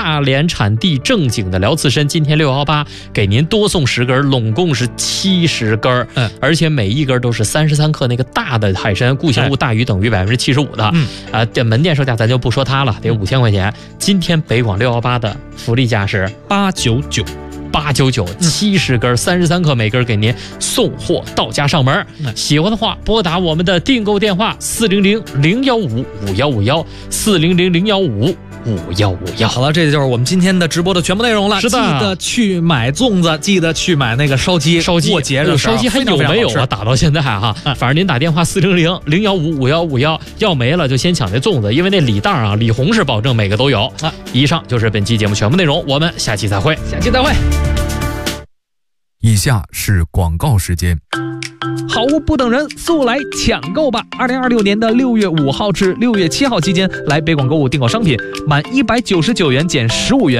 大连产地正经的辽刺参，今天618给您多送10根，拢共是70根。而且每一根都是33克，那个大的海参固形物大于等于75%的。这门店售价咱就不说它了，得5000块钱。今天北广618的福利价是899，70根33克每根给您送货到家上门。喜欢的话拨打我们的订购电话400-015-5151，400-015-5151。 好了，这就是我们今天的直播的全部内容了。 是的， 记得去买粽子，记得去买那个烧鸡，过节的时候烧鸡还有没有啊？打到现在哈，反正您打电话400-015-5151，要没了就先抢那粽子，因为那礼袋啊，李红是保证每个都有。以上就是本期节目全部内容，我们下期再会。 以下是广告时间。 好物不等人，速来抢购吧！2026年的6月5号至6月7号期间，来北广购物订购商品，满199元减15元。